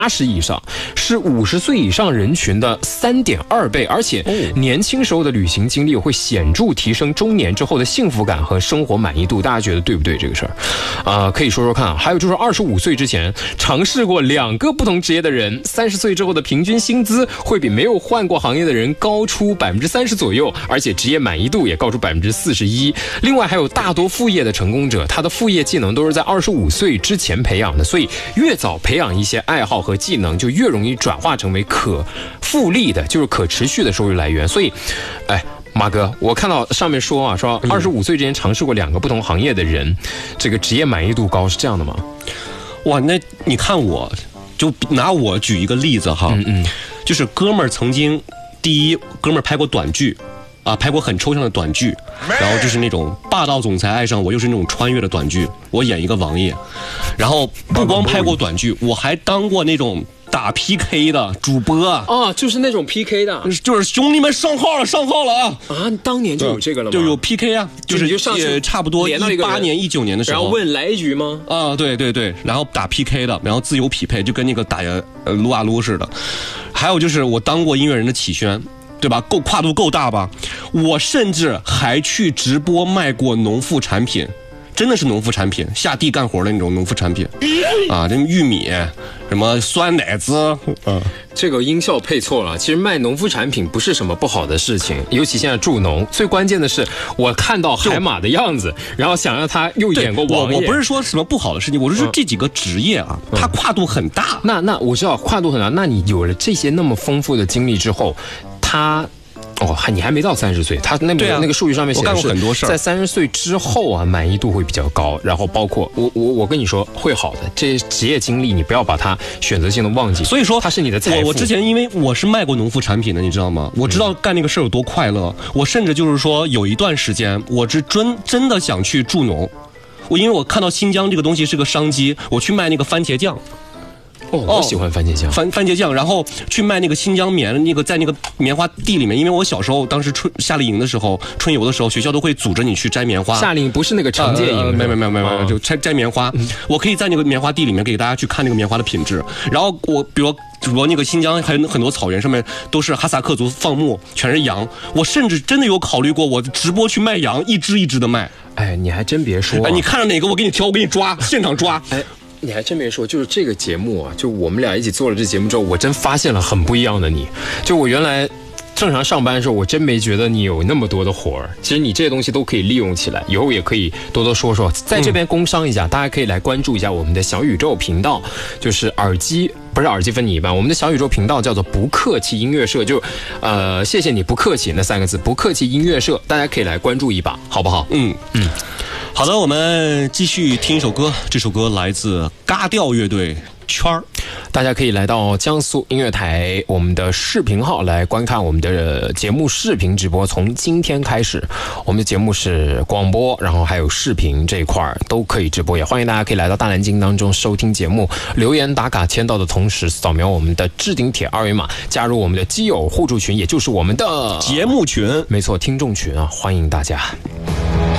80以上，是50岁以上人群的3.2倍，而且年轻时候的旅行经历会显著提升中年之后的幸福感和生活满意度。大家觉得对不对这个事儿？可以说说看。还有就是25岁之前尝试过2个不同职业的人，30岁之后的平均薪资会比没有换过行业的人高出30%左右，而且职业满意度也高出41%。另外还有大多副业的成功者，他的副业技能都是在25岁之前培养的，所以越早培养一些爱好和技能，就越容易转化成为可复利的，就是可持续的收入来源。所以，马哥，我看到上面说25岁之前尝试过2个不同行业的人，这个职业满意度高，是这样的吗？ 哇，那你看我，就拿我举一个例子哈，就是哥们儿曾经，第一，哥们儿拍过短剧。拍过很抽象的短剧，然后就是那种霸道总裁爱上我，又是那种穿越的短剧，我演一个王爷。然后不光拍过短剧，我还当过那种打 PK 的主播就是那种 PK 的， 就是兄弟们上号了啊！ 你当年就有这个了吗？ 就有 PK 啊，就是差不多18年19年的时候， 然后问来一局吗？ 对，然后打 PK 的，然后自由匹配，就跟那个打撸啊撸似的。还有就是我当过音乐人的启轩。对吧？跨度够大吧？我甚至还去直播卖过农副产品，真的是农副产品，下地干活的那种农副产品这玉米，什么酸奶子， 这个音效配错了。其实卖农副产品不是什么不好的事情，尤其现在助农。最关键的是，我看到海马的样子，然后想让他又演过王爷。 我不是说什么不好的事情，我是说这几个职业它跨度很大。 那我知道跨度很大。那你有了这些那么丰富的经历之后，你还没到30岁，他那个数据上面显示， 我干过很多事儿， 在30岁之后满意度会比较高，然后包括我跟你说会好的，这些职业经历你不要把它选择性的忘记， 所以说它是你的财富。 我之前因为我是卖过农副产品的，你知道吗？我知道干那个事儿有多快乐，我甚至就是说有一段时间我是真的想去助农，因为我看到新疆这个东西是个商机，我去卖那个番茄酱。 我喜欢番茄酱， 番茄酱，然后去卖那个新疆棉，在那个棉花地里面，因为我小时候当时夏令营的时候，春游的时候，学校都会组织你去摘棉花。 夏令营不是那个长界营， 没，就摘棉花。我可以在那个棉花地里面给大家去看那个棉花的品质。然后比如那个新疆还有很多草原上面都是哈萨克族放牧，全是羊。我甚至真的有考虑过，我直播去卖羊，一只一只的卖。 你还真别说， 你看着哪个我给你挑，我给你抓，现场抓。 你还真别说，就是这个节目就我们俩一起做了这节目之后，我真发现了很不一样的你。就我原来正常上班的时候，我真没觉得你有那么多的活儿。其实你这些东西都可以利用起来，以后也可以多多说说。在这边工商一下，大家可以来关注一下我们的小宇宙频道，就是不是耳机分你一半，我们的小宇宙频道叫做不客气音乐社，就谢谢你不客气那3个字，不客气音乐社，大家可以来关注一把，好不好？ 好的，我们继续听一首歌，这首歌来自嘎调乐队圈儿。 大家可以来到江苏音乐台我们的视频号来观看我们的节目视频直播。从今天开始，我们的节目是广播，然后还有视频这一块都可以直播，也欢迎大家可以来到大南京当中收听节目，留言打卡签到的同时，扫描我们的置顶帖2维码，加入我们的基友互助群，也就是我们的节目群， 没错，听众群欢迎大家。